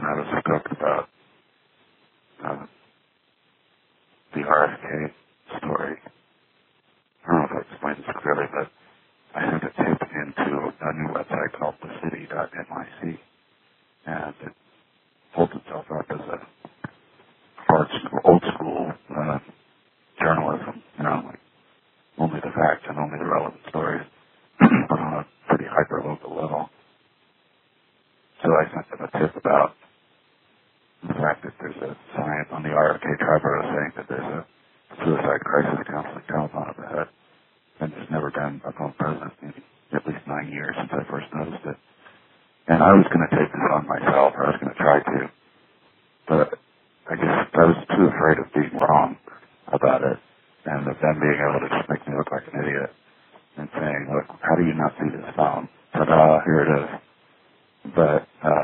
I was stoked about the RFK story. I don't know if I explained this clearly, but I sent a tip into a new website called thecity.nyc, and it holds itself up as a old school journalism, like only the facts and only the relevant stories, but on a pretty hyper-local level. So I sent them a tip about the fact that there's a sign on the RFK Triborough saying that there's a suicide crisis counseling telephone up ahead, and there's never been a phone present in at least 9 years since I first noticed it. And I was going to take this on myself, or I was going to try to, but I was too afraid of being wrong about it, and of them being able to just make me look like an idiot and saying, look, how do you not see this phone? Ta-da, here it is. But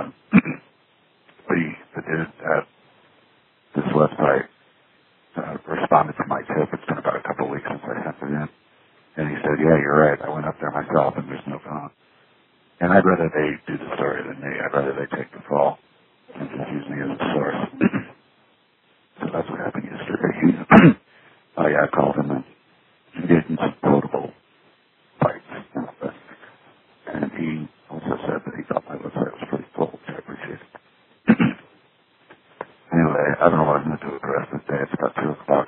the dude at this website responded to my tip. It's been about a couple of weeks since I sent it in. And he said, yeah, you're right. I went up there myself, and there's no phone. And I'd rather they do the story than me. I'd rather they take the fall and just use me as a source. So that's what happened yesterday. I called him and gave him some quotable bites. And he also said that he thought my website was pretty full, which I appreciate. Anyway, I don't know what I'm going to do with the rest of the day. It's about 2 o'clock.